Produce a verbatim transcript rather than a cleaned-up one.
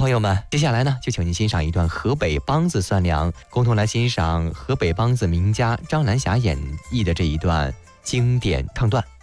朋友们，接下来呢，就请您欣赏一段河北梆子算粮，共同来欣赏河北梆子名家张兰霞演绎的这一段经典唱段。